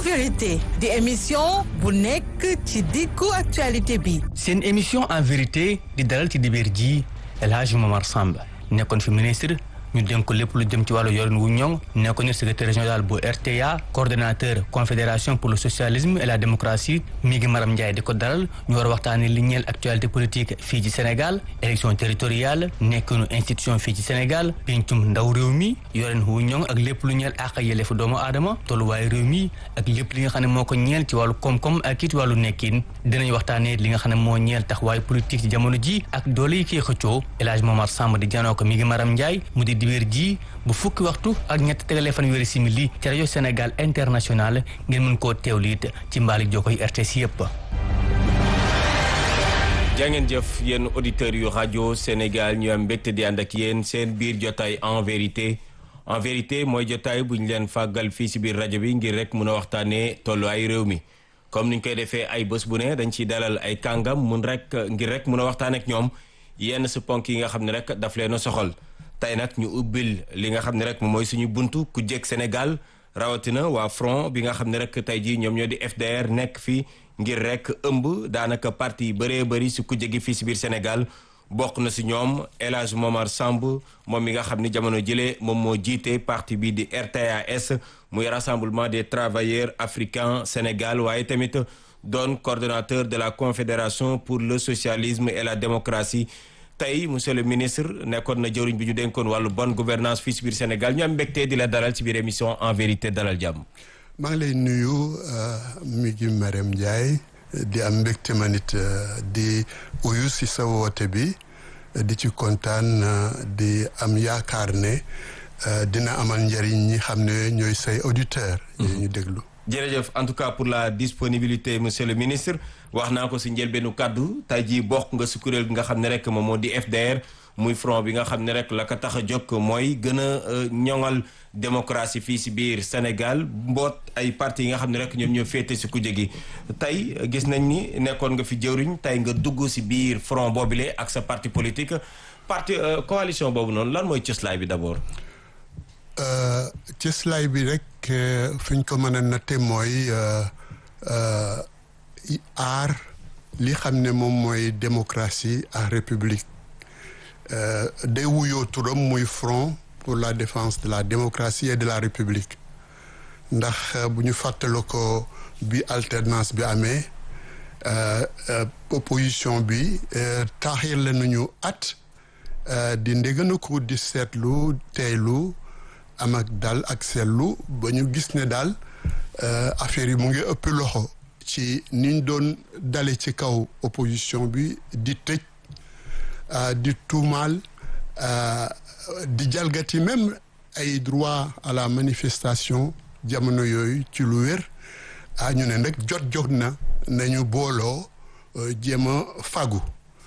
vérité di émission bu nekk ci diggu actualité bi. seen émission en vérité di dalal ci dibéer ji El Hadji Momar Samb nekkoon fi ministre ñu dénk ko lépp lu jëm ci wàllu yorin wu ñoŋ nekkoon secrétaire régional bu RTA coordonnateur confédération pour le socialisme et la démocratie mi ngi Maram Ndiaye di ko dalal ñu war a waxtaanee li ñeel actualité politique fii ci Sénégal élection territoriale nekkinu institution fii ci Sénégal pencum ndaw réew mi yorin wu ñoŋ ak lépp lu ñeel àq ak yelleefu doomu aadama tolluwaay réew mi ak lépp li nga xam ne moo ko ñeel ci wàllu koom-koom ak it wàllu nekkin dinañ waxtaanee li nga xam ne moo ñeel taxawaay politique ci jamono ji ak doole yi koy xëccoo El Hadji Momar Samb di janoo ko mi ngi Maram Ndiaye mu di dibéer ji bu fukki waxtu ak ñett tegalee fanweeri simili ci rajo Sénégal international ngeen mën koo teewlu it ci mbaali jokkoy RTS yëpp. jaa ngeen jëf yéen auditeurs yu rajo Sénégal ñu am mbégte di ànd ak yéen seen biir jotaay en vérité mooy jotaay bu ñu leen fàggal fii si biir rajo bi ngir rek mun a waxtaanee tollu ay réew mi comme ni ñu koy defee ay bés bu ne dañ ciy dalal ay kàngam ngir rek mun a waxtaan ak ñoom yenn si ponk yi nga xam ne rek daf leen a soxal. tey nag ñu ubbil li nga xam ne rek mooy suñu buntu ku jég Sénégal rawatina waa front bi nga xam ne rek tey jii ñoom ñoo di FDR nekk fi ngir rek ëmb daanaka parti bëree bëri si ku jégi fii si biir Sénégal bokk na si ñoom El Hadji Momar Samb moom mi nga xam ne jamono jëlee moom moo jiite parti bi di RTAS muy rassemblement des travailleurs africains Sénégal waaye tamit doon coordonnateur de la confédération pour le socialisme et la démocratie. tey monsieur le ministre nekkoon na jëwriñ bi ñu dénkoon wàllu bonne gouvernance fii si biir Sénégal ñu am mbégte di la dalal ci biir émission en vérité dalal jàmm. maa ngi lay nuyu mi ngi Marème Ndiaye di am mbégte ma nit di uyu si sa woote bi di ci kontaan di am yaakaar ne dina amal njëriñ ñi xam ne ñooy say auditeurs. yi ñu déglu. jërëjëf en tout cas pour la disponibilité monsieur le ministre wax naa ko si njëlbeenu kàddu tey jii bokk nga si kuréel gi nga xam ne rek moom moo di FDR muy front bi nga xam ne rek la ko tax a jóg mooy gën a ñoŋal démocratie fii si biir Sénégal mboot ay parti yi nga xam ne rek ñoom ñoo féete si kujje gi tey gis nañ ni nekkoon nga fi jëwriñ tey nga dugg si biir front boobile ak sa parti politique coalition boobu noonu lan mooy cëslaay bi d'abord. cëslaay bi rek fi ñu ko mën a natte mooy aar li xam ne moom mooy démocratie ak république day wuyoo turam muy front pour la défense de la démocratie et de la république ndax bu ñu fàttala ko bi alternance bi amee opposition bi taaxir la nañu at di ndégana ko di seetlu teylu am ak dal ak seetlu ba ñu gis ne daal affaire yi mu ngi ëpp loxo ci niñ doon dale ci kaw opposition bi di tëj di tuumaal di jalgati même ay droit à la manifestation jamono yooyu ci lu wér ñu ne nag jot na nañu booloo jéem a fagu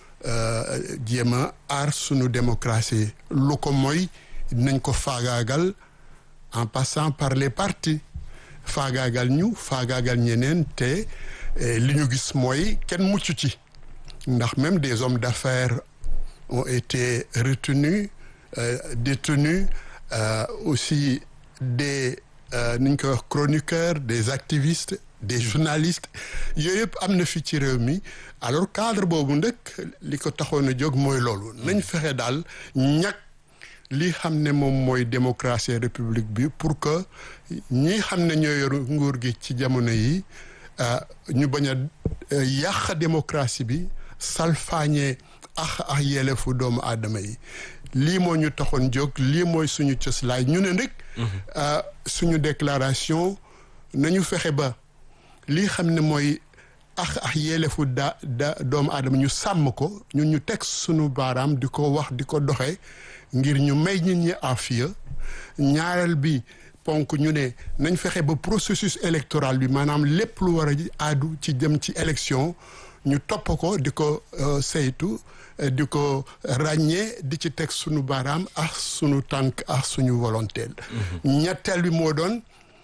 jéem a aar sunu démocratie lu ko mooy nañ ko faagaagal en passant par les partis faagaagal ñu faagaagal ñeneen te li ñu gis mooy kenn mucc ci ndax même des hommes d'affaires ont été retenus détenus aussi des ni ñu koy wax chroniqueurs des activistes des journalistes yooyu yëpp am na fi ci réew mi alors cadre boobu nag li ko taxoon a jóg mooy loolu nañ fexe daal ñàkk li xam ne moom mooy démocratie république bi pour que ñi xam ne ñoo yor nguur gi ci jamono yi ñu bañ a yàq démocratie bi salfaañee ak yelleefu doomu aadama yi lii moo ñu taxoon jóg lii mooy suñu cëslaay ñu ne rek suñu déclaration nañu fexe ba lii xam ne mooy ak yelleefu doomu aadama ñu sàmm ko ñun ñu teg suñu baaraam di ko wax di ko doxee ngir ñu may nit ñi afiya ñaareel bi ponk ñu ne nañ fexe ba processus électoral bi maanaam lépp lu war a aadu ci jëm ci élection ñu topp ko di ko saytu di ko ràññee di ci teg sunu baaraam ak sunu tànk ak suñu volonté ñetteel bi moo doon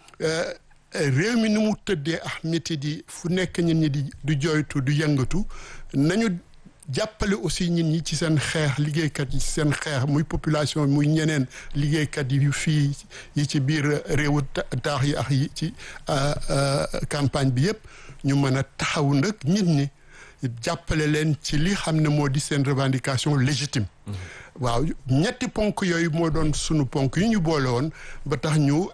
réew mi ni mu tëddee ak métit yi fu nekk nit ñi di joytu du yëngatu nañu jàppale aussi nit ñi ci seen xeex liggéeykat yi ci seen xeex muy population muy ñeneen liggéeykat yi fii yi ci biir réewu taax yi ak yi ci campagne bi yëpp ñu mën a taxaw nag nit ñi jàppale leen ci li xam ne moo di seen revendication légitime waaw ñetti ponk yooyu moo doon sunu ponk yi ñu boole woon ba tax ñu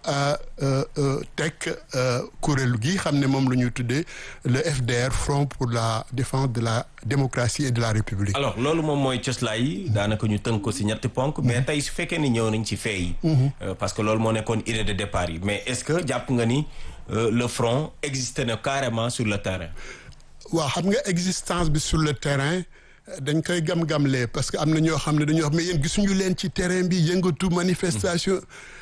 teg kuréel gi xam ne moom la ñuy tuddee le FDR Front pour la défense de la démocratie et de la République. alors loolu moom mooy coslaay yi daanaka ñu tënk ko si ñetti ponk mais tey su fekkee ni ñëw nañ ci fee yi parce que loolu moo nekkoon idée de départ yi mais est-ce que jàpp nga ni le front existe na carrément sur le terrain. waaw xam nga existence bi sur le terrain dañ koy gam-gamlee parce que am na ñoo xam ne dañoo xam mais yéen gisuñu leen ci terrain bi yëngatu manifestation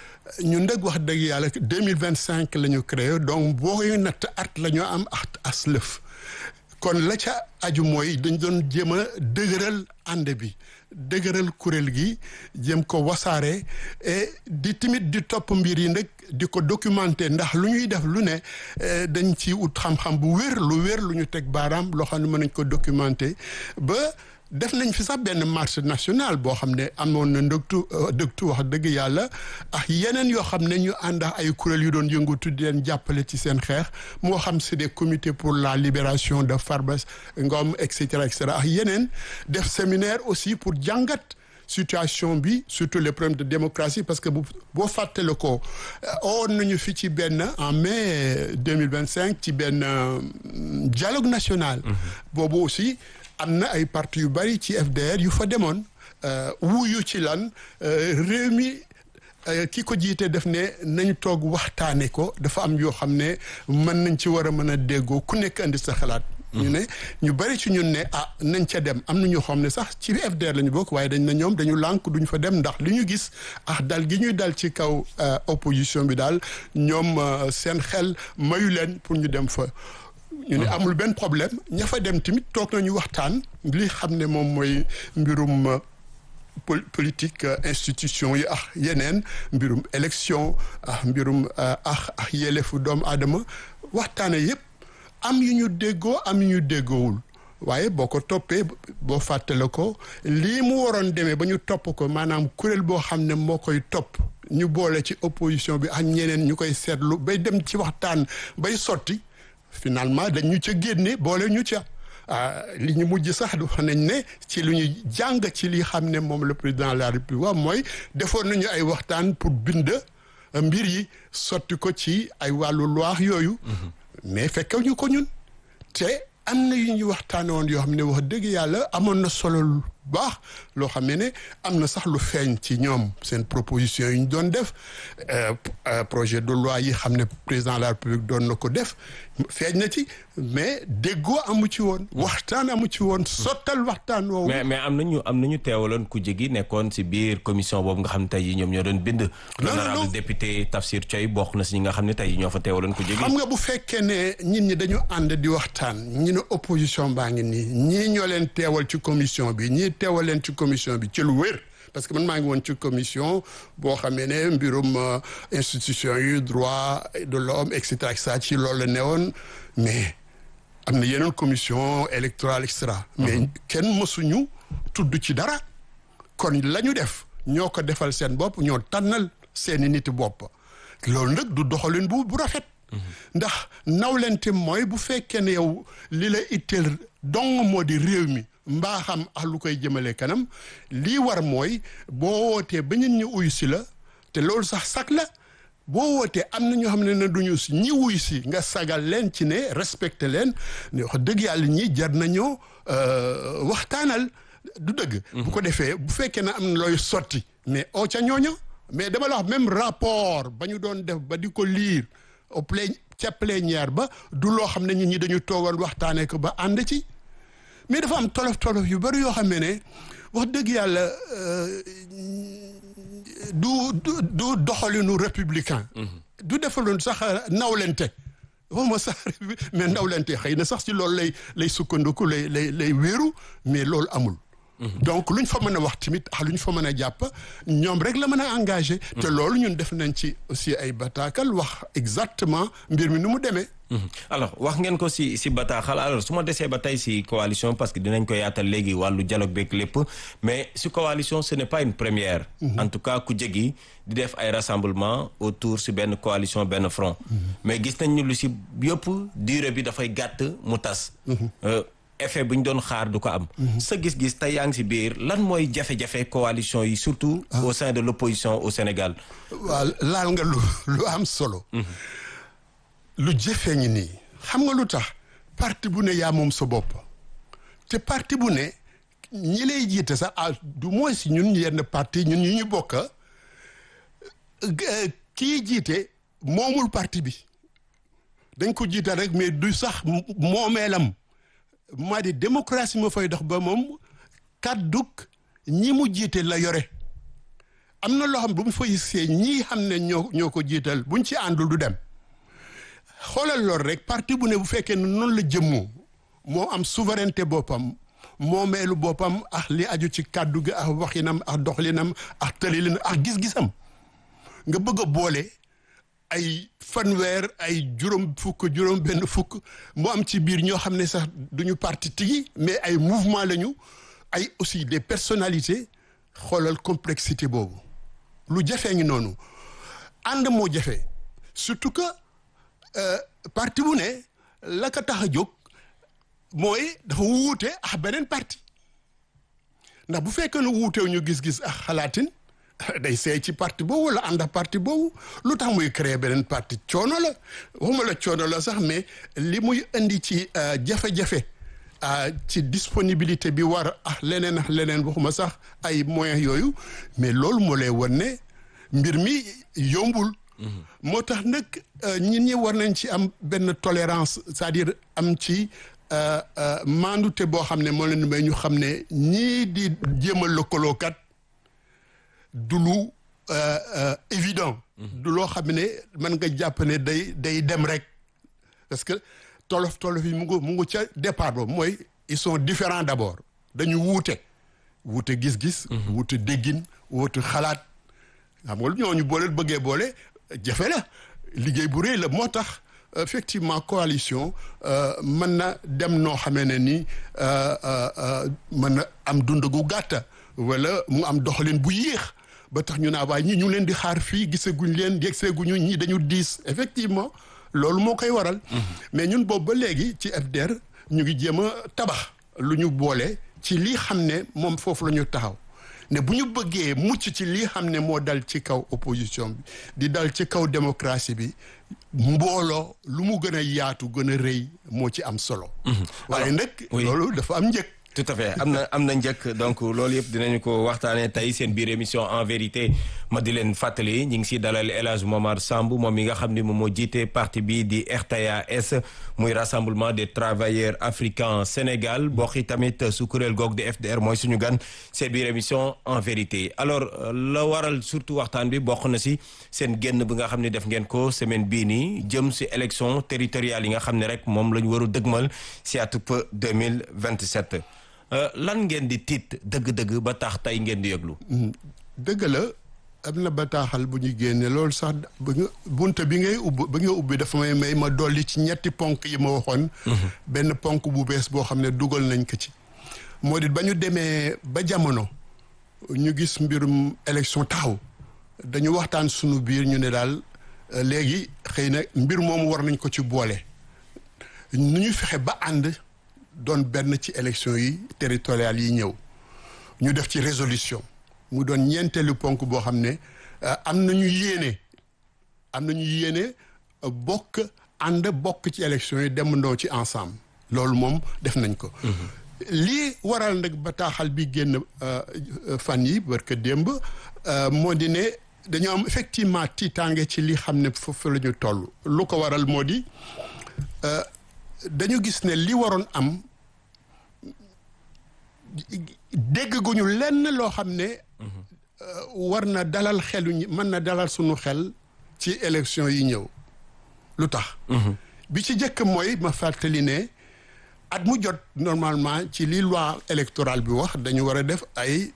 ñun nag wax dëgg yàlla 2025 la ñu créé donc boo natt at la ñu am as lëf kon la ca aju mooy dañ doon jéem a dëgëral ànd bi dëgëral kuréel gi jéem ko wasaare et di tamit di topp mbir yi nag di ko documenter ndax lu ñuy def lu ne dañ ci ut xam-xam bu wér lu ñu teg baaraam loo xam ne mën nañ ko documenter ba def nañ fi sax benn marche nationale boo xam ne amoon na dëgtu wax dëgg yàlla ak yeneen yoo xam ne ñu ànd ak ay kuréel yu doon yëngatu di leen jàppale ci seen xeex moo xam c'est des comités pour la libération de Farba Ngom et cetera ak yeneen def séminaire aussi pour jàngat situation bi surtout les problèmes de démocratie parce que boo fàttale ko oon nañu fi ci benn en mai 2025 ci benn dialogue national boobu aussi am na ay parti yu bari ci FDR yu fa demoon wuyu ci lan réew mi ki ko jiite def ne nañ toog waxtaane ko dafa am yoo xam ne mën nañ ci war a mën a déggoo ku nekk andi sa xalaat ñu ne ñu bari ci ñun ne nañ ca dem am na ñoo xam ne sax ci FDR la ñu bokk waaye dañ na ñoom dañu lànk duñ fa dem ndax li ñu gis dal gi ñuy dal ci kaw opposition bi daal ñoom seen xel mayu leen pour ñu dem fa ñu ne amul benn problème ña fa dem tamit toog nañu waxtaan li xam ne moom mooy mbirum politique institution yi yeneen mbirum élection mbirum yelleefu doomu aadama waxtaane yépp am yu ñu déggoo am yu ñu déggoowul waaye boo ko toppee boo fàttale ko lii mu waroon demee ba ñu topp ko maanaam kuréel boo xam ne moo koy topp ñu boole ci opposition bi ak ñeneen ñu koy seetlu bay dem ci waxtaan bay sotti finalement dañ ñu ca génne boole ñu ca li ñu mujj sax du wax nañ ne ci lu ñu jàng ci li xam ne moom le président de la République wax mooy defoon nañu ay waxtaan pour bind mbir yi sotti ko ci ay wàllu loi yooyu mais fekkew ñu ko ñun te am na yu ñu waxtaane woon yoo xam ne wax dëgg yàlla amoon na solo lu baax loo xam ne am na sax lu feeñ ci ñoom seen proposition yi ñu doon def projet de loi yi xam ne président de la République doon na ko def feeñ na ci mais déggoo amu ci woon waxtaan amu ci woon sottal waxtaan woowu mais am nañu teewaloon ku jegi nekkoon si biir commission boobu nga xam ne tey yi ñoom ñoo doon bind l'honorable député Tafsir Thioye bokk na si ñi nga xam ne tey yi ñoo fa teewaloon ku jegi xam nga bu fekkee ne nit ñi dañu ànd di waxtaan ñi ne opposition baa ngi nii ñii ñoo leen teewal ci commission bi ñii teewal leen ci commission bi ci lu wér parce que man maa ngi woon ci commission boo xamee ne mbirum institution yu droit de l'homme et cetera ci loolu la newoon mais am na yeneen commission électorale et cetera mais kenn mësuñu tudd ci dara kon la ñu def ñoo ko defal seen bopp ñoo tànnal seeni nit bopp loolu nag du doxalin bu rafet ndax nawlente mooy bu fekkee ne yow li la itteel dong moo di réew mi mbaa xam ak lu koy jëmale kanam lii war mooy boo wootee ba ñun ñu uyu si la te loolu sax la boo wootee am na ñoo xam ne duñu si ñi wuyu si nga sagal leen ci ne respecté leen ne wax dëgg yàlla ñi jar nañoo waxtaanal du dëgg bu ko defee bu fekkee ne am na looy sotti mais oo ca ñooño mais dama la wax même rapport ba ñu doon def ba di ko lire ca plénière ba du loo xam ne nit ñi dañu toogoon waxtaanee ko ba ànd ci mais dafa am tolof yu bari yoo xam ne wax dëgg yàlla du doxalinu républicain du defaloon sax nawlente waxuma sax mais nawlente xëy na sax ci loolu lay sukkandiku lay wéeru mais loolu amul donc lu ñu fa mën a wax tamit lu ñu fa mën a jàpp ñoom rek la mën a engagé te loolu ñun def nañ ci aussi ay bataagal wax exactement mbir mi nu mu demee alors wax ngeen ko si bataaxal alors su ma desee ba tey si coalition parce que dinañ ko yaatal léegi wàllu dialogue beeg lépp mais si coalition ce n'est pas une première. en tout cas ku jegi di def ay rassemblement autour si benn coalition benn front. mais gis nañ ni lu si yëpp durée bi dafay gàtt mu tas. effet bu ñu doon xaar du ko am. sa gis-gis tey yaa ngi si biir lan mooy jafe-jafe coalition yi surtout. au sein de l'opposition au Sénégal. waaw laal nga lu am solo. lu jëfee ngi nii xam nga lu tax parti bu ne yaa moom sa bopp te parti bu ne ñi lay jiite sax du moins si ñun yenn parti ñun ñu bokk kii jiite moomul parti bi dañ ko jiite rek mais du sax moomeelam maa di démocratie ma fay dox ba moom kàddug ñi mu jiite la yore am na loo xam bu mu fay see ñii xam ne ñoo ko jiital buñ ci àndul du dem. xoolal loolu rek parti bu ne bu fekkee ne noonu la jëmmoo moo am souveraineté boppam moomeelu boppam ak li aju ci kàddu gi ak waxinam ak doxalinam ak tëlilinam ak gis-gisam nga bëgg a boole ay fanweer ay juróom benn fukk mu am ci biir ñoo xam ne sax duñu parti tigi mais ay mouvement lañu ay aussi des personnalités xoolal complexité boobu lu jafee ngi noonu ànd moo jafe surtout que parti bu ne la ko tax a jóg mooy dafa wuute ak beneen parti ndax bu fekkee ne wuutew ñu gis-gis ak xalaatin day seey ci parti boobu wala ànd ak parti boobu lu tax muy créer beneen parti coono la waxuma la coono la sax mais li muy indi ci jafe-jafe ci disponibilité bi war ak leneen waxuma sax ay moyens yooyu mais loolu moo lay wan ne mbir mi yombul. moo tax nag ñit ñi war nañ ci am benn tolérance c'est-à-dire am ci maandute boo xam ne moo leen may ñu xam ne ñii di jéem a lëkkaloo kat du lu évident. du loo xam ne mën nga jàpp ne day dem rek parce que tolof yi mu ngi ca départ boobu mooy ils sont différents d'abord dañu wuute gis-gis. wuute déggin wuute xalaat xam nga ñooñu bëggee boole. jafe la liggéey bu rëy la moo tax effectivement coalition mën na dem noo xamee ne ni mën na am dund gu gàtta wala mu am doxalin bu yéex ba tax ñu naa waaye ñi ñu leen di xaar fii gisaguñ leen yegseeguñu ñii dañu diis effectivement loolu moo koy waral. mais ñun boobu ba léegi ci FDR ñu ngi jéem a tabax lu ñu boole ci lii xam ne moom foofu la ñu taxaw. ne bu ñu bëggee mucc ci lii xam ne moo dal ci kaw opposition bi di dal ci kaw démocratie bi mbooloo lu mu gën a yaatu gën a rëy moo ci am solo. waaye nag loolu dafa am njëkk. tout à fait am na njëkk donc loolu yëpp dinañu ko waxtaanee tey seen biir émission en vérité ma di leen fàttali ñu ngi si dalal El Hadj Momar Samb moom mi nga xam ne moom moo jiite parti bi di RTA-S muy rassemblement des travailleurs africains Sénégal bokk tamit su kuréel goog di FDR mooy suñu gan seen biir émission en vérité alors la waral surtout waxtaan bi bokk na si seen génn bi nga xam ne def ngeen ko semaine bii nii jëm si élection territoriale yi nga xam ne rek moom la ñu war a dëgmal si atub 2027. lan ngeen di tiit dëgg-dëgg ba tax tey ngeen di yëglu. dëgg la am na bataaxal bu ñu génne loolu sax bunte bi ngay ubbi dafa may ma dolli ci ñetti ponk yi ma waxoon. benn ponk bu bees boo xam ne dugal nañ ko ci. moo di ba ñu demee ba jamono ñu gis mbirum élection taxaw dañu waxtaan sunu biir ñu ne daal léegi xëy na mbir moomu war nañ ko ci boole nu ñu fexe ba ànd. doon benn ci élection yi territoriales yi ñëw ñu def ci résolution mu doon ñeenteelu ponk boo xam ne am nañu yéene bokk ci élection yi demandoo ci ensemble loolu moom def nañ ko. lii waral nag bataaxal bi génn fan yi barka démb moo di ne dañoo am effectivement tiitaange ci li xam ne foofu la ñu toll lu ko waral moo di dañu gis ne li waroon am dégg guñu lenn loo xam ne war na dalal mën na dalal sunu xel ci élection yi ñëw lu tax bi ci jëkk mooy ma fàttali ne at mu jot normalement ci li loi électorale bi wax dañu war a def ay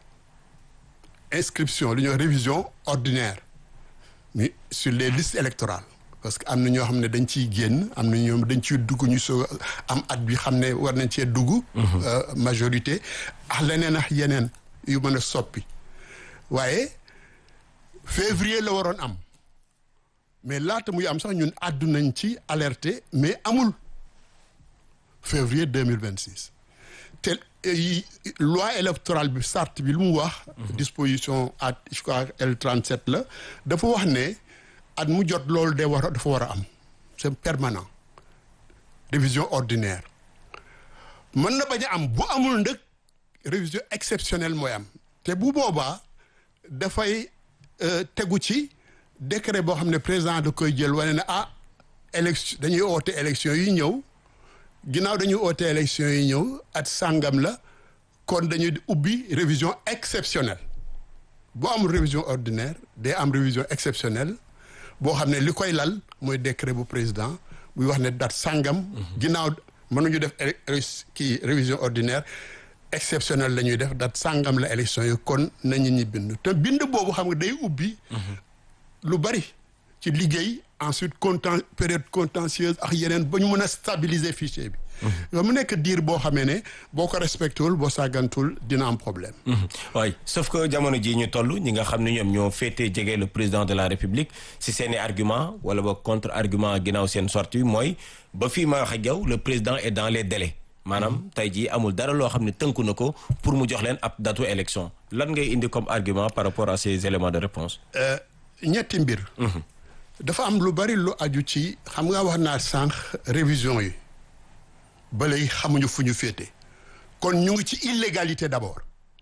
inscription lu ñuy wax révision ordinaire mais sur les listes électorales parce que am na ñoo xam ne dañ ciy génn am na ñoom dañ ciy dugg ñu soog am at bi xam ne war nañ cee dugg. majorité ak leneen ak yeneen yu mën a soppi waaye février la waroon am mais laata muy am sax ñun àddu nañ ci alerté mais amul février 2026 te loi électorale bi charte bi lu mu wax. disposition at je crois L37 la dafa wax ne. at mu jot loolu dafa war a am c'est permanent révision ordinaire mën na bañ a am bu amul ndëkk révision exceptionnelle mooy am te bu boobaa dafay tegu ci décret boo xam ne président da koy jël wane ne élection dañuy oote élection yi ñëw ginnaaw dañuy oote élection yi ñëw at sàngam la kon dañuy ubbi révision exceptionnelle bu amul révision ordinaire day am révision exceptionnelle boo xam ne li koy lal mooy décret bu président buy wax ne date sàngam ginnaaw mënuñu def révision ordinaire exceptionnelle la ñuy def date sàngam la élection yi kon nañu ñi bind te bind boobu xam nga day ubbi lu bari ci liggéey ensuite période contentieuse ak yeneen ba ñu mën a stabiliser fichier bi mu nekk diir boo xamee ne boo ko respecté wul boo sàggantul dina am problème. waaye sauf que jamono ji ñu toll ñi nga xam ne ñoom ñoo féetee jege le président de la république si seeni argument wala ba contre argument ginnaaw seen sortie mooy ba fii ma wax ak yow le président est dans les délais maanaam tey jii amul dara loo xam ne tënku na ko pour mu jox leen ab datu élection lan ngay indi comme argument par rapport à ces éléments de réponse ñetti mbir. dafa am lu bari lu aju ci xam nga wax naa sànq révision yi. ba léegi xamuñu fu ñu féete kon ñu ngi ci illégalité d'abord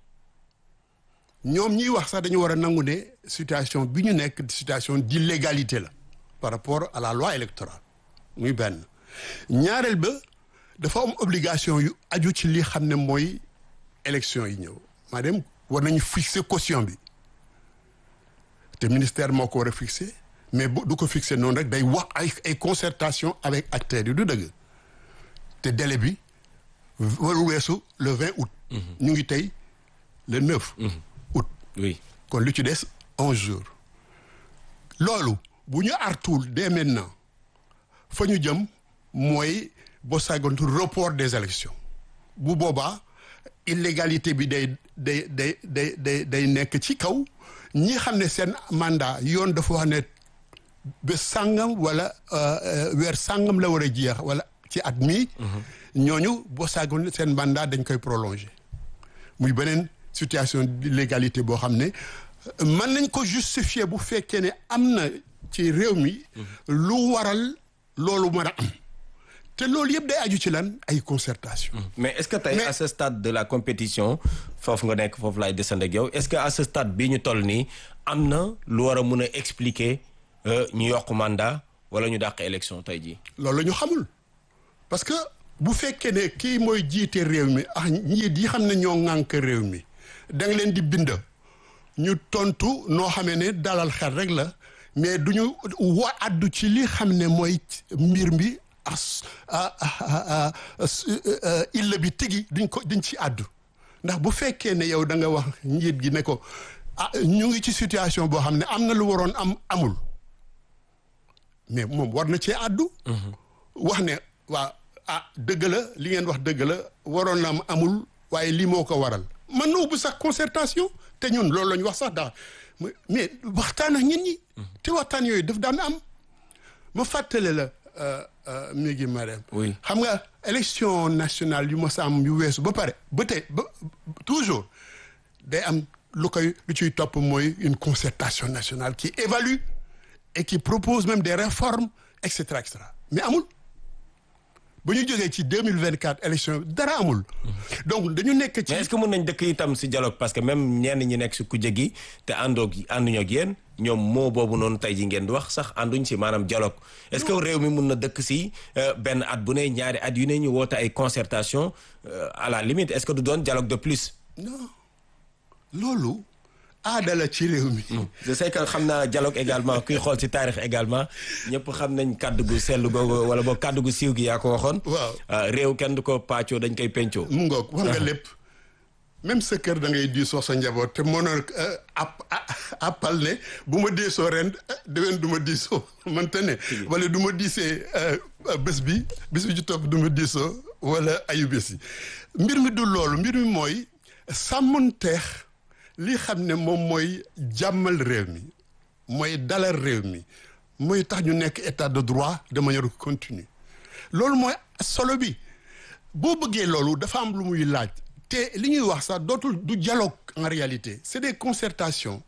ñoom ñiy wax sax dañu war a nangu ne situation bi ñu nekk situation d'illégalité la par rapport à la loi électorale muy benn ñaareel ba dafa am obligation yu aju ci li xam ne mooy élection yi ñëw maanaam war nañu fixer caution bi te ministère moo ko war a fixer mais du ko fixer noonu rek day wax ay concertation avec acteurs yi du dëgg te délai bi waru weesu le 20 août. ñu ngi tey le 9 août. oui kon lu ci des 11 jours. loolu bu ñu artuwul dès maintenant fa ñu jëm mooy boo sàggantu report des élections bu boobaa illégalité bi day nekk ci kaw ñi xam ne seen mandat yoon dafa wax ne bés sàngam wala weer sàngam la war a jeex wala. ci at mi ñooñu boo saagoon seen mandat dañ koy prolonger muy beneen situation d'illégalité boo xam ne mën nañ ko justifier bu fekkee ne am na ci réew mi lu waral loolu mën a am te loolu yëpp day aju ci lan ay concertation mais est-ce que tey à ce stade de la compétition foofu nga nekk foofu laay descendre ak yow est-ce que à ce stade bii ñu toll nii am na lu war a mun a expliquer ñu yokk mandat wala ñu dàq élection tey jii loolu la ñu xamul parce que bu fekkee ne kii mooy jiite réew mi ak njiit yi xam ne ñoo ŋànk réew mi da nga leen di bind ñu tontu noo xamee ne dalal xel rek la mais du ñu addu ci li xam ne mooy mbir mi illa bi tigi duñ ci addu ndax bu fekkee ne yow da nga wax njiit gi ne ko ñu ngi ci situation boo xam ne am na lu waroon amul mais moom war na cee addu wax ne waa dëgg la li ngeen wax dëgg la waroon na amul waaye lii moo ko waral man na ubbi sax concertation te ñun loolu la ñu wax sax daal mais waxtaan ak nit ñi te waxtaan yooyu daf daan am ma fàttale la mi ngi Marème xam nga élection nationale yu mos a am yu weesu ba pare ba tey ba toujours day am lu ciy topp mooy une concertation nationale qui évalue et qui propose même des réformes et cetera mais amul ba ñu jógee ci 2024 élection dara amul. donc dañu nekk ci. mais est-ce que mën nañ dëkk itam si dialogue parce que même ñenn ñi nekk si kujje gi te ànduñoo ak yéen ñoom moo boobu noonu tey ji ngeen di wax sax ànduñ si maanaam dialogue. est-ce que réew mi mun na dëkk si benn at bu ne ñaari at yu ne ñu woote ay concertation à la limite est-ce que du doon dialogue de plus. non loolu. aada la ci réew mi. je sais que xam naa dialogue également kuy xool ci taarix également ñëpp xam nañ kàddu gu sell googu wala boog kàddu gu siiw gi yaa ko waxoon. waaw réew kenn du ko pàccoo dañ koy pencoo. mu ngoog wax nga lépp même sa kër da ngay diisoo sa njaboot te mënoon appal ne bu ma diisoo ren déwén du ma diisoo mënta ne wala du ma diisee bés bi ci topp du ma diisoo wala ayu bés yi mbir mi du loolu mbir mi mooy sàmmonteex li xam ne moom mooy jàmmal réew mi mooy dalal réew mi mooy tax ñu nekk état de droit de manière continue loolu mooy solo bi boo bëggee loolu dafa am lu muy laaj te li ñuy wax sax dootul du dialogue en réalité c'est des concertations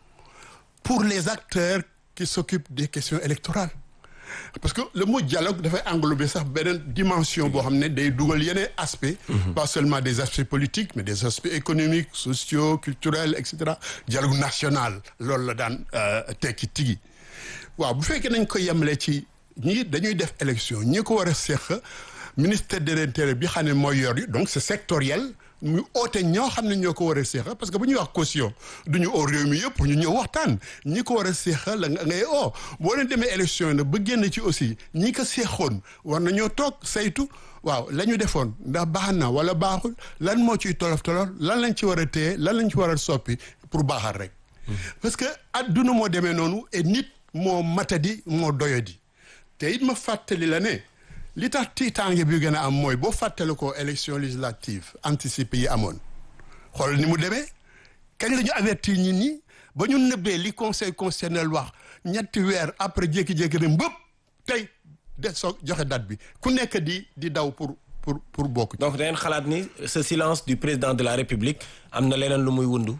pour les acteurs qui s'occupent des questions électorales parce que le mot dialogue dafay englober sax beneen dimension boo xam ne day dugal yeneen aspects pas seulement des aspects politiques mais des aspects économiques sociaux culturels et cetera dialogue national loolu la daan tekki tigi waaw bu fekkee nañ ko yemale ci ñi dañuy def élection ñi ko war a seq ministère de l'intérieur bi xam ne mooy yor yi donc c'est sectoriel muy oote ñoo xam ne ñoo ko war a seexa parce que bu ñuy wax caution duñu oo réew mi yëpp ñu ñëw waxtaan ñi ko war a seexa la ngay oo boo leen demee élection na ba génn ci aussi ñi ko seexoon war nañoo toog saytu waaw la ñu defoon ndax baax na wala baaxul lan moo ciy tolof lan lañ ci war a téye lan lañ ci war a soppi pour baaxal rek parce que adduna moo demee noonu et nit moo matadi moo doyadi te it ma fàttali la ne li tax tiitaange bi gën a am mooy boo fàttali ko élection législative anticipée yi amoon xool ni mu demee kañ la ñu avertir nit ñi ba ñu nëbbee li conseil constitutionnel wax ñetti weer après jékki-jékki ne mbëpp tey de soo joxe date bi ku nekk di daw pour bokk. donc da ngeen xalaat ni ce silence du président de la république am na leneen lu muy wundu.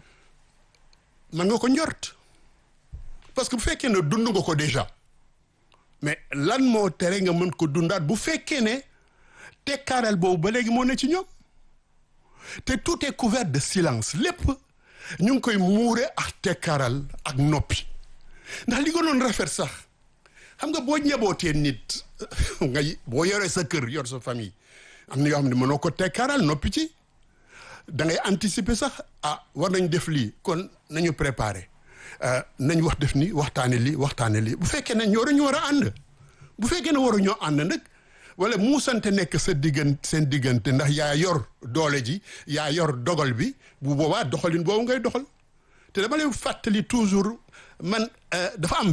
man nga ko njort parce que bu fekkee ne dund nga ko déjà. mais lan moo tere nga mën ko dundaat bu fekkee ne tekkaaral boobu ba léegi moo ne ci ñoom te tout est couvert de silence lépp ñu ngi koy muure ak tekkaaral ak noppi ndax li gënoon rafet sax xam nga boo ñebootee nit nga boo yoree sa kër yor sa famille am na yoo xam ne mënoo ko tekkaaral noppi ci da ngay anticiper sax war nañ def lii kon nañu préparer nañ wax def ni waxtaane lii bu fekkee ne ñoo ñu war a ànd bu fekkee ne waruñoo ànd nag wala muusante nekk seen diggante ndax yaa yor doole ji yaa yor dogal bi bu boobaa doxalin boobu ngay doxal te dama lay fàttali toujours man dafa am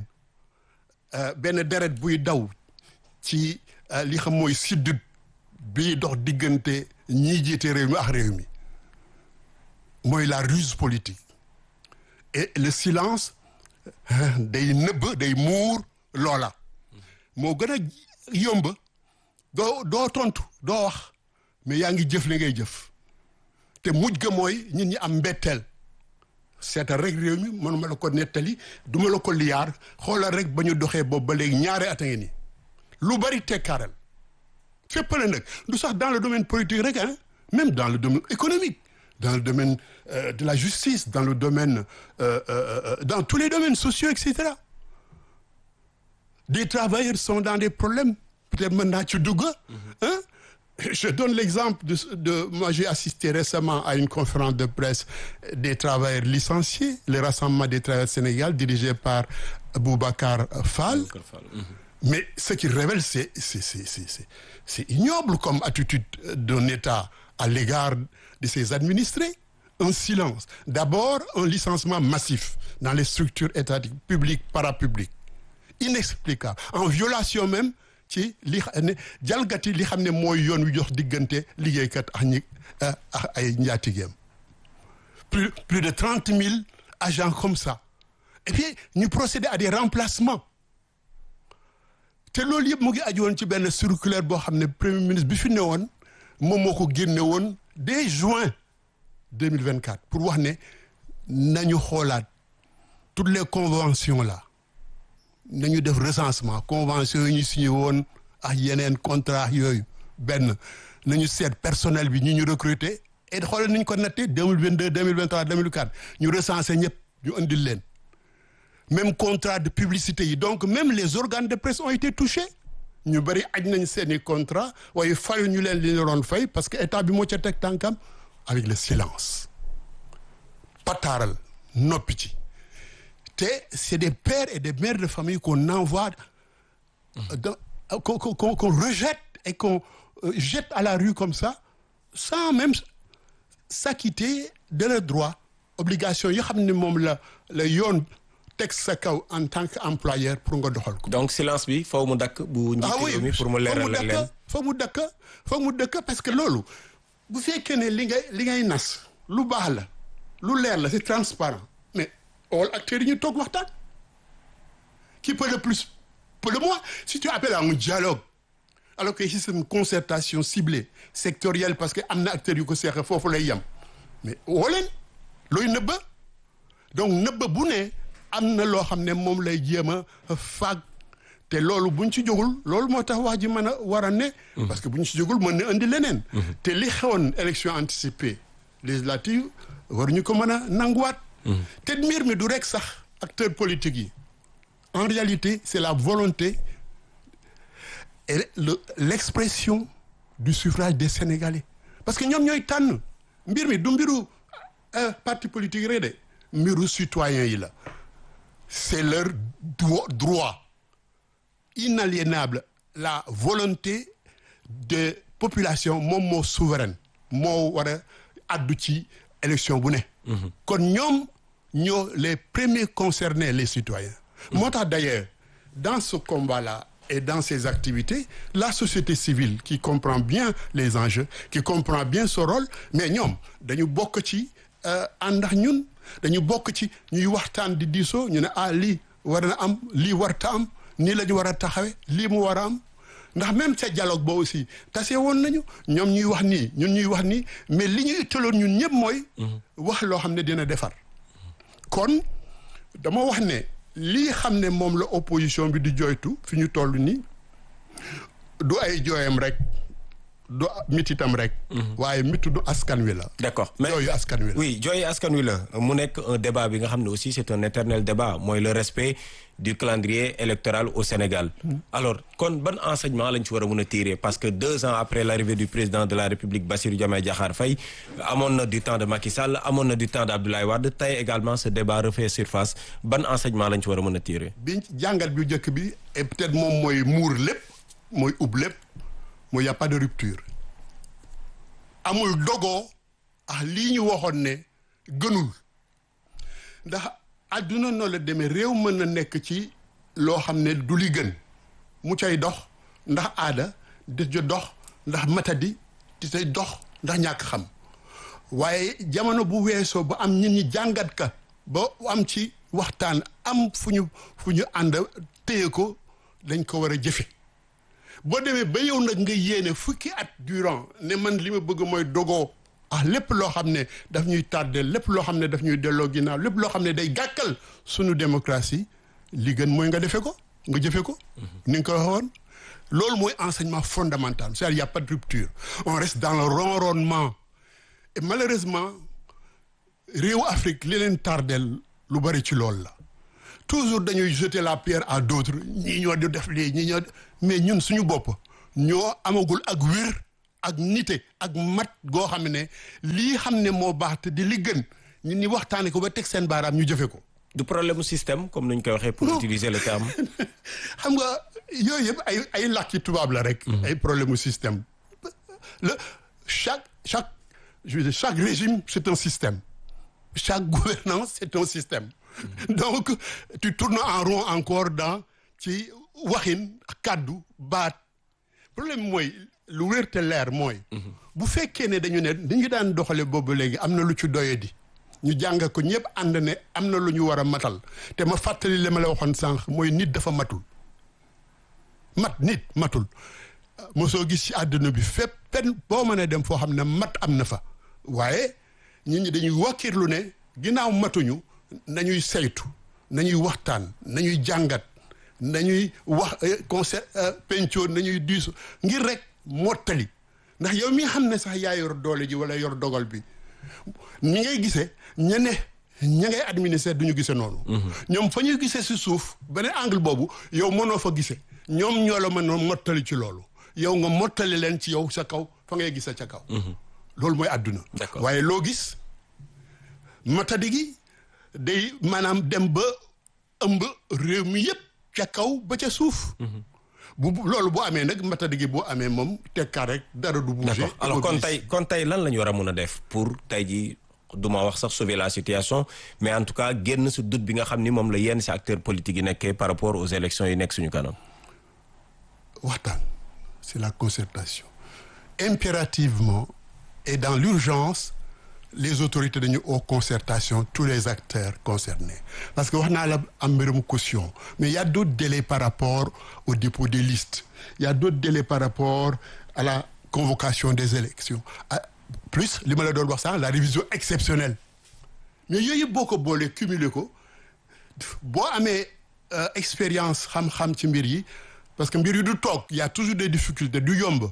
benn deret buy daw ci li xam mooy siddut bi dox diggante ñii jiite réew mi ak réew mi mooy la ruse politique et le silence day nëbb day muur loola moo gën a yomb doo tontu doo wax mais yaa ngi jëf li ngay jëf te mujj ga mooy nit ñi am mbetteel seetal rek réew mi mënuma la ko nettali duma la ko liyaar xoolal rek ba ñu doxee boobu ba léegi ñaari at a ngi nii lu bari tekkaaral fépp la nag du sax dans le domaine politique rek même dans le domaine économique dans le domaine de la justice, dans le domaine, dans tous les domaines sociaux, etc. Des travailleurs sont dans des problèmes. Peut-être maintenant tu dougues. Je donne l'exemple moi j'ai assisté récemment à une conférence de presse des travailleurs licenciés, le rassemblement des travailleurs Sénégal dirigé par Boubacar Fall. Mais ce qui révèle, c'est ignoble comme attitude d'un État à l'égard de ses administrés. Un silence. D'abord, un licenciement massif dans les structures étatiques, publiques, parapubliques. Inexplicable. En violation même ci li jalgati li xam ne mooy yoon wi jox diggante liggéeykat ak ay njaatigeem. Plus de 30 000 agents comme ça. Et puis, ñu procéder à des remplacements. te loolu yëpp mu ngi aju woon ci benn circulaire boo xam ne premier ministre bi fi ne woon moom moo ko génne woon dès juin 2024 pour wax ne nañu xoolaat toutes les conventions là nañu def recensement convention yi ñu signé woon ak yeneen contrat yooyu benn nañu seet personnel bi ñu recruter et xoolal nañu ko nattee 2022 2023 2024 ñu recenser ñëpp ñu indil leen. Même contrat de publicité yi donc même les organes de presse ont été touchés ñu bëri aj nañ seeni contrat waaye fayu ñu leen li ñu doon fay parce que état bi moo ca teg tànkam avec le silence pataaral noppi ci te c'est des pères et des mères de famille qu'on envoie qu'on rejette et qu'on jette à la rue comme ça sans même s'acquitter de leurs droits obligation yoo xam ne moom la yoon teg sa kaw en tant qu'employeur pour nga doxal ko. donc silence bi foo mu dakk bu njiitu réew mi pour mu leeral leen foo mu dakk parce que loolu bu fekkee ne li ngay nas lu baax la lu leer la c'est transparent mais all acteurs yi ñu toog waxtaan qui peut le plus peut le moins si tu appelles à un dialogue alors que ici c'est une concertation ciblée sectorielle parce que am na acteurs yu ko seexe foofu lay yem mais woo leen looy nëbba donc nëbba bu ne am na loo xam ne moom lay jéem a faag te loolu buñ ci jógul loolu moo tax wax ji mën a war a ne parce que buñ ci jógul mën na indi leneen te li xewoon élection anticipée législative waruñu ko mën a nanguwaat te mbir mi du rek sax acteurs politiques yi en réalité c'est la volonté et l'expression du suffrage des Sénégalais parce que ñoom ñooy tànn mbir mi du mbiru parti politique rek de mbiru citoyen yi la c'est leur droit inaliénable la volonté de population moom moo souveraine moo war a addu ci élection bu ne kon ñoom ñoo les premiers concernés les citoyens moo tax d'ailleurs dans ce combat-là et dans ces activités la société civile qui comprend bien les enjeux qui comprend bien ce rôle mais ñoom dañu bokk ci ànd ak ñun dañu bokk ci ñuy waxtaan di diisoo ñu ne lii war na am lii warta am nii la ñu war a taxawe lii mu war a am ndax même ca dialogue ba aussi tase woon nañu ñoom ñuy wax nii ñun ñuy wax nii mais li ñu ittaloon ñun ñëpp mooy wax loo xam ne dina defar kon dama wax ne lii xam ne moom la opposition bi di jooytu fi ñu toll nii du ay jooyam rek du mititam rek waaye mitu du askan wi la d'accord mais jooyu askan wi la oui jooyu askan wi la mu nekk un débat bi nga xam ne aussi c'est un éternel débat mooy le respect du calendrier électoral au Sénégal alors kon ban enseignement lañ ci war a mën a tirer parce que 2 ans après l'arrivée du président de la République Bassirou Diomaye Diakhar Faye amoon na du temps de Macky Sall amoon na du temps d'Abdoulaye Wade tey également ce débat refait surface ban enseignement lañ ci war a mën a tirer biñ jàngat bi njëkk bi et peut-être moom mooy muur lépp mooy ub lépp mooy y a pas de rupture amul dogoo lii ñu waxoon ne gënul ndax àdduna noonu la demee réew mën na nekk ci loo xam ne du li gën mu cay dox ndax aada di ca dox ndax matadi di cay dox ndax ñàkk xam waaye jamono bu weesoo ba am nit ñi jàngat ka ba am ci waxtaan am fu ñu ànd téye ko dañ ko war a jëfe boo demee ba yow nag nga yéene fukki at durant ne man li ma bëgg mooy dogoo lépp loo xam ne daf ñuy tardé lépp loo xam ne daf ñuy delloo ginnaaw lépp loo xam ne day gàkkal suñu démocratie li gën mooy nga defee ko nga jëfe ko ni nga ko waxoon loolu mooy enseignement fondamental c'est-à-dire y a pas de rupture on reste dans le ronronnement et malheureusement réewu Afrique li leen tardel lu bari ci loolu la toujours dañuy jeter la pierre à d'autres ñii ñoo di def lii ñii ñoo mais ñun suñu bopp ñoo amagul ak wér ak nite ak mat goo xam ne lii xam ne moo baax te di li gën ñun ñi waxtaane ko ba teg seen baaraam ñu jëfe ko du problème mu système comme nuñ koy waxee pour utiliser le terme xam nga yooyu yëpp ay làkki tubaab la rek ay problème mu système chaque régime c'est un système chaque gouvernance c'est un système donc tu tournes en rond encore dans ci waxin kàddu baat problème mooy lu wér te leer mooy bu fekkee ne dañu ne ni ñu daan doxale boobu léegi am na lu ci doyadi ñu jàng ko ñëpp ànd ne am na lu ñu war a matal te ma fàttali li ma la waxoon sànq mooy nit dafa nit matul mosoo gis ci àdduna bi fépp pen boo mënee dem foo xam ne mat am na fa waaye nit ñi dañuy wakkirlu ne ginnaaw matuñu nañuy saytu nañuy waxtaan nañuy jàngat nañuy wax concert penco nañuy diisu ngir rek mottali ndax yow mi xam ne sax yaa yor doole ji wala yor dogal bi ñi ngay gisee ña ngay administrer du ñu gisee noonu ñoom fa ñuy gisee si suuf beneen angle boobu yow mënoo fa gisee ñoom ñoo la mën a mottali ci loolu yow nga mottali leen ci yow sa kaw fa ngay gisee ca kaw loolu mooy àdduna waaye loo gis matadi gi day maanaam dem ba ëmb réew mi yëpp ca kaw ba ca suuf loolu boo amee nag matadi gi boo amee moom tekkaat rek dara du bouger. d'accord alors kon tey lan la ñu war a mun a def pour tey jii duma wax sax sauver la situation mais en tout cas génn su doute bi nga xam ni moom la yenn si acteurs politiques yi nekkee par rapport aux élections yi nekk suñu kanam. waxtaan c'est la concertation impérativement et dans l'urgence les autorités dañu aux concertation tous les acteurs concernés parce que wax naa la am mbirum caution mais il y a d'autres délais par rapport au dépôt des listes il y a d'autres délais par rapport à la convocation des élections plus li ma la doon wax sax la révision exceptionnelle mais yooyu boo ko boolee cumuler ko boo amee expérience xam-xam ci mbir yi parce que mbir yi du toog il y a toujours des difficultés du yomb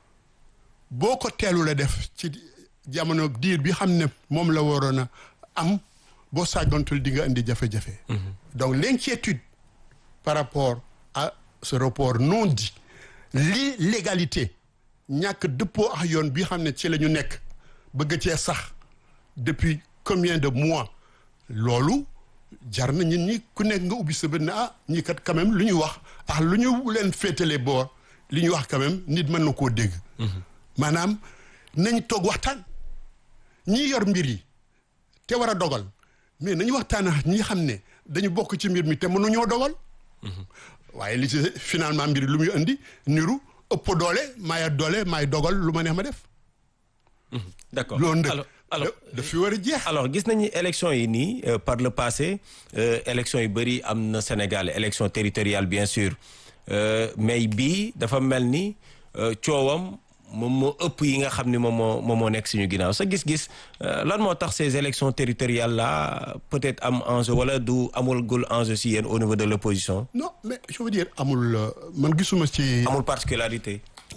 boo ko teelu la def ci jamono diir bi xam ne moom la waroon a am boo sàggantul di nga indi jafe-jafe. donc l'inquiétude par rapport à ce report non dit l'illégalité ñàkk dëppoo ak yoon bi xam ne ci la ñu nekk bëgg cee sax depuis combien de mois loolu jar na ñun ñi ku nekk nga ubbi sa bët ne ñi kat quand même lu ñu wax ak lu ñu leen féetale boor li ñu wax quand même nit mën na koo dégg. maanaam nañ toog waxtaan ñi yor mbir yi te war a dogal mais nañu waxtaan ak ñi xam ne dañu bokk ci mbir mi te mënuñoo dogal. waaye li ci finalement mbir lu muy indi niru ëpp doole maay dogal lu ma neex ma def. d'accord loolu nag daf fi war a jeex. alors gis nañu élection yi nii par le passé élection yu bëri am na Sénégal élection territoriale bien sûr mais bii dafa mel ni coowam moom moo ëpp yi nga xam ni moom moo nekk suñu ginnaaw sa gis-gis lan moo tax ces élections territoriales là peut-être am enjeu wala du amul gul enjeu si yéen au niveau de l'opposition. non mais je veux dire amul man gisuma ci. amul particularité.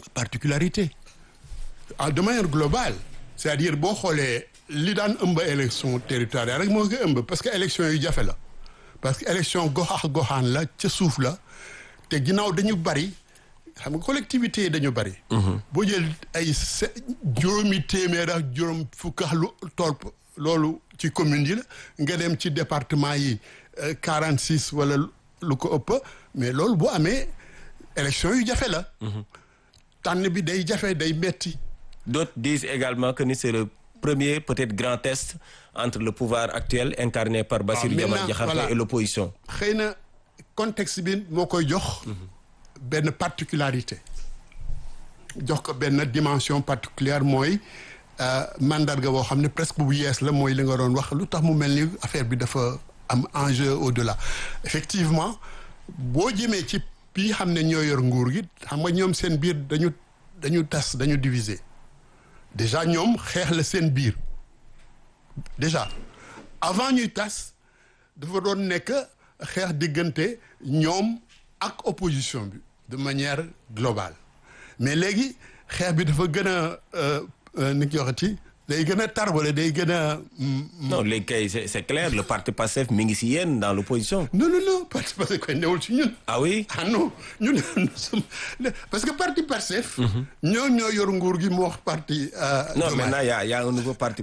De manière globale c'est-à-dire boo xoolee li daan ëmb élection territoriale rek moo koy ëmb parce que élection yu jafe la parce que élection gox ak goxaan la ca suuf la te ginnaaw dañu bari xam nga collectivité yi dañu bari. boo jël ay juróomi téeméer ak juróom fukk ak lu tool loolu ci commune yi la nga dem ci département yi 46 wala lu ko ëpp mais loolu boo amee élection yu jafe la. tànn bi day jafe day metti. D'autres disent également que c'est le premier peut-être grand test entre le pouvoir actuel incarné par Bassirou Diomaye Diakhar Faye et l'opposition. xëy na contexte bi moo koy jox benn particularité jox ko benn dimension particulière mooy mandarga boo xam ne presque bu yees la mooy li nga doon wax lu tax mu mel ni affaire bi dafa am enjeu au-delà effectivement boo jëmee ci bii xam ne ñoo yor nguur gi xam nga ñoom seen biir dañu tas dañu diviser déjà ñoom xeex la seen biir déjà avant ñuy tas dafa doon nekk xeex diggante ñoom ak opposition bi de manière globale mais léegi xeex bi dafa gën a ni ki waxati day gën a tar wala day gën a. non léegi kay c'est clair le parti Pastef mi ngi si yéen dans l'opposition. non parti Pastef koy newul ci ñun. ah oui. ah non ñun parce que parti Pastef. ñoo yor nguur gi mu wax parti. non maintenant y a un nouveau parti